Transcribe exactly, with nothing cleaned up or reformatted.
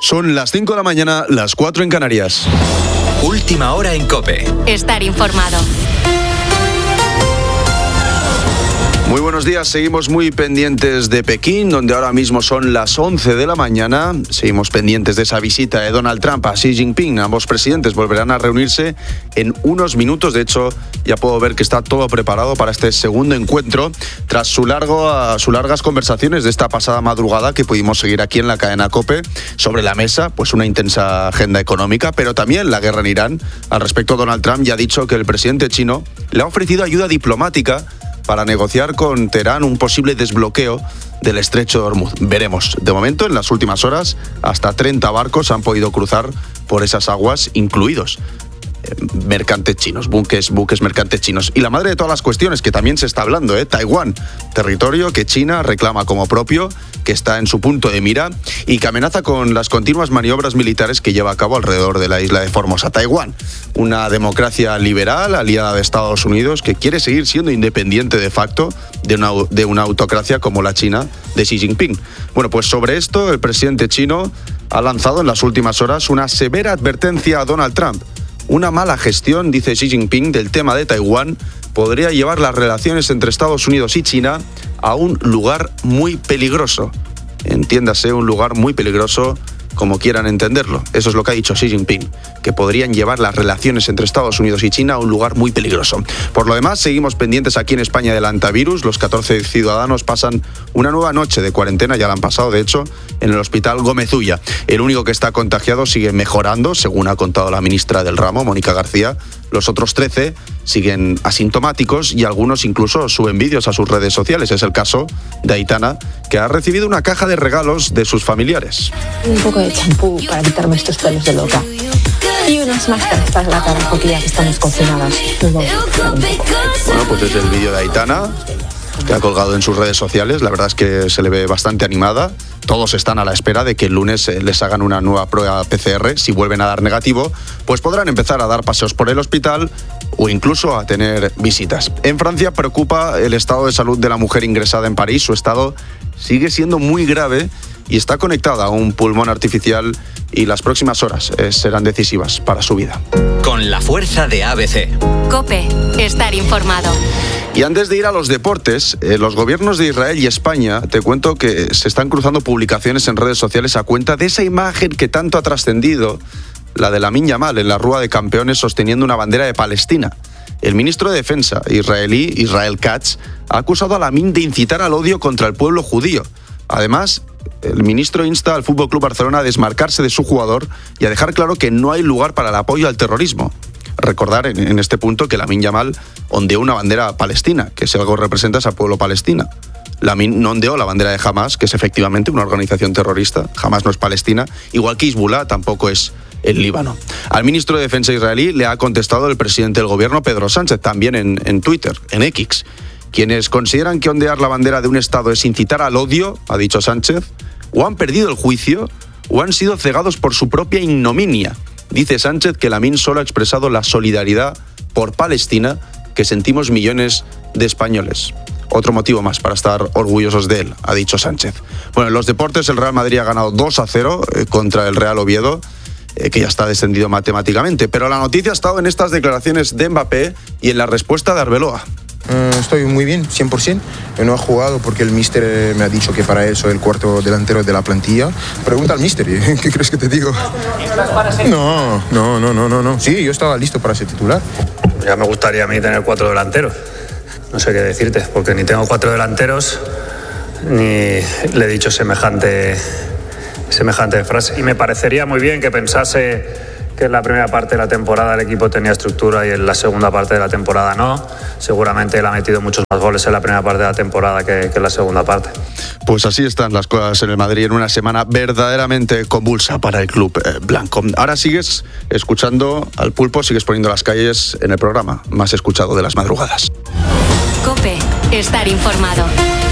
Son las cinco de la mañana, las cuatro en Canarias. Última hora en COPE. Estar informado. Muy buenos días, seguimos muy pendientes de Pekín, donde ahora mismo son las once de la mañana. Seguimos pendientes de esa visita de Donald Trump a Xi Jinping. Ambos presidentes volverán a reunirse en unos minutos. De hecho, ya puedo ver que está todo preparado para este segundo encuentro, tras su largo, sus largas conversaciones de esta pasada madrugada que pudimos seguir aquí en la cadena COPE. Sobre la mesa, pues una intensa agenda económica, pero también la guerra en Irán. Al respecto, Donald Trump ya ha dicho que el presidente chino le ha ofrecido ayuda diplomática para negociar con Teherán un posible desbloqueo del estrecho de Hormuz. Veremos. De momento, en las últimas horas, hasta treinta barcos han podido cruzar por esas aguas, incluidos mercantes chinos, buques, buques mercantes chinos. Y la madre de todas las cuestiones, que también se está hablando, ¿eh? Taiwán, territorio que China reclama como propio, que está en su punto de mira y que amenaza con las continuas maniobras militares que lleva a cabo alrededor de la isla de Formosa. Taiwán, una democracia liberal, aliada de Estados Unidos, que quiere seguir siendo independiente de facto de una, de una autocracia como la China de Xi Jinping. Bueno, pues sobre esto, el presidente chino ha lanzado en las últimas horas una severa advertencia a Donald Trump. Una mala gestión, dice Xi Jinping, del tema de Taiwán podría llevar las relaciones entre Estados Unidos y China a un lugar muy peligroso. Entiéndase, un lugar muy peligroso, como quieran entenderlo. Eso es lo que ha dicho Xi Jinping, que podrían llevar las relaciones entre Estados Unidos y China a un lugar muy peligroso. Por lo demás, seguimos pendientes aquí en España del antivirus. Los catorce ciudadanos pasan una nueva noche de cuarentena, ya la han pasado, de hecho, en el hospital Gómez Ulla. El único que está contagiado sigue mejorando, según ha contado la ministra del ramo, Mónica García. Los otros trece siguen asintomáticos y algunos incluso suben vídeos a sus redes sociales. Es el caso de Aitana, que ha recibido una caja de regalos de sus familiares. Un poco de champú para quitarme estos pelos de loca. Y unas máscaras para la cara, porque ya que estamos confinadas. Bueno, pues es el vídeo de Aitana, que ha colgado en sus redes sociales. La verdad es que se le ve bastante animada. Todos están a la espera de que el lunes les hagan una nueva prueba P C R. Si vuelven a dar negativo, pues podrán empezar a dar paseos por el hospital o incluso a tener visitas. En Francia preocupa el estado de salud de la mujer ingresada en París. Su estado sigue siendo muy grave y está conectada a un pulmón artificial, y las próximas horas eh, serán decisivas para su vida. Con la fuerza de A B C. COPE. Estar informado. Y antes de ir a los deportes, eh, los gobiernos de Israel y España, te cuento que se están cruzando publicaciones en redes sociales a cuenta de esa imagen que tanto ha trascendido, la de Lamine Yamal en la Rúa de Campeones sosteniendo una bandera de Palestina. El ministro de Defensa israelí, Israel Katz, ha acusado a Lamine de incitar al odio contra el pueblo judío. Además, el ministro insta al F C Barcelona a desmarcarse de su jugador y a dejar claro que no hay lugar para el apoyo al terrorismo. Recordar en, en este punto que Lamine Yamal ondeó una bandera palestina, que si algo representa es al pueblo palestino. Lamine no ondeó la bandera de Hamas, que es efectivamente una organización terrorista. Hamas no es Palestina, igual que Hezbollah tampoco es el Líbano. Al ministro de Defensa israelí le ha contestado el presidente del gobierno, Pedro Sánchez, también en, en Twitter, en X. Quienes consideran que ondear la bandera de un Estado es incitar al odio, ha dicho Sánchez, o han perdido el juicio o han sido cegados por su propia ignominia. Dice Sánchez que Lamine solo ha expresado la solidaridad por Palestina que sentimos millones de españoles. Otro motivo más para estar orgullosos de él, ha dicho Sánchez. Bueno, en los deportes el Real Madrid ha ganado dos a cero eh, contra el Real Oviedo, eh, que ya está descendido matemáticamente. Pero la noticia ha estado en estas declaraciones de Mbappé y en la respuesta de Arbeloa. Uh, estoy muy bien, cien por ciento. No he jugado porque el míster me ha dicho que para él soy el cuarto delantero de la plantilla. Pregunta al míster, ¿qué crees que te digo? No, no, no, no, no, no. Sí, yo estaba listo para ser titular. Ya me gustaría a mí tener cuatro delanteros. No sé qué decirte, porque ni tengo cuatro delanteros, ni le he dicho semejante, semejante frase. Y me parecería muy bien que pensase que en la primera parte de la temporada el equipo tenía estructura y en la segunda parte de la temporada no. Seguramente él ha metido muchos más goles en la primera parte de la temporada que, que en la segunda parte. Pues así están las cosas en el Madrid en una semana verdaderamente convulsa para el club eh, blanco. Ahora sigues escuchando al Pulpo, sigues poniendo las calles en el programa más escuchado de las madrugadas. COPE. Estar informado.